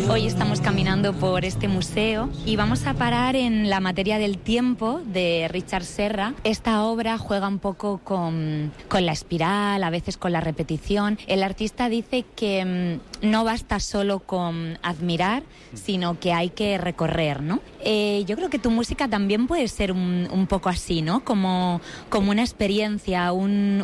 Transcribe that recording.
Hoy estamos caminando por este museo y vamos a parar en La materia del tiempo de Richard Serra. Esta obra juega un poco con la espiral, a veces con la repetición. El artista dice que no basta solo con admirar, sino que hay que recorrer, ¿no? Yo creo que tu música también puede ser un poco así, ¿no? Como una experiencia, un